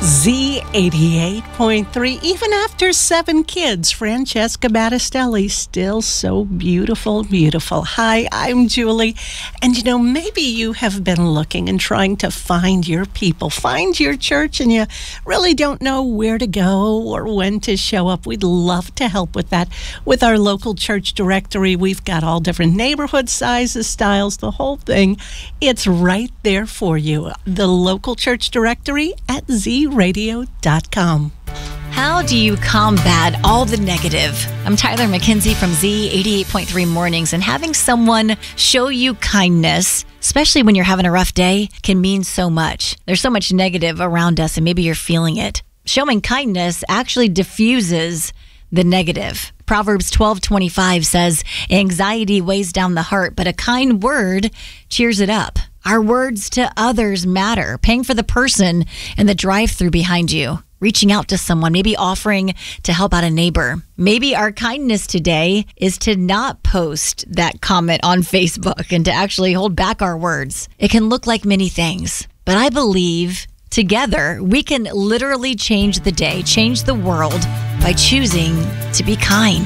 Z88.3. Even after 7 kids, Francesca Battistelli still so beautiful, beautiful. Hi, I'm Julie. And you know, maybe you have been looking and trying to find your people, find your church, and you really don't know where to go or when to show up. We'd love to help with that. With our local church directory, we've got all different neighborhood sizes, styles, the whole thing. It's right there for you. The local church directory at zradio.com. How do you combat all the negative? I'm Tyler McKenzie from Z88.3 Mornings, and having someone show you kindness, especially when you're having a rough day, can mean so much. There's so much negative around us, and maybe you're feeling it. Showing kindness actually diffuses the negative. Proverbs 12:25 says, "Anxiety weighs down the heart, but a kind word cheers it up." Our words to others matter. Paying for the person in the drive-thru behind you. Reaching out to someone, maybe offering to help out a neighbor. Maybe our kindness today is to not post that comment on Facebook and to actually hold back our words. It can look like many things, but I believe together we can literally change the day, change the world by choosing to be kind.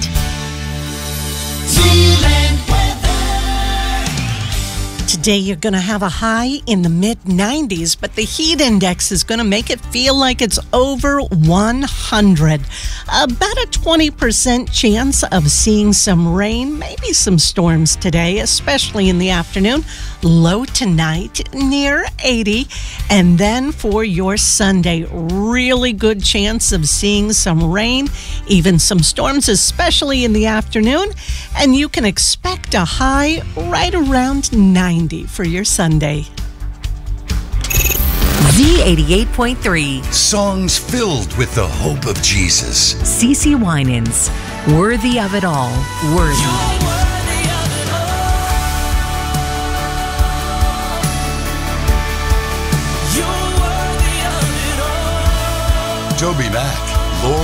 Today you're going to have a high in the mid-90s, but the heat index is going to make it feel like it's over 100. About a 20% chance of seeing some rain, maybe some storms today, especially in the afternoon. Low tonight near 80. And then for your Sunday, really good chance of seeing some rain, even some storms, especially in the afternoon. And you can expect a high right around 90 for your Sunday. Z88.3. Songs filled with the hope of Jesus. CeCe Winans. Worthy of it all. Worthy. Toby Mac.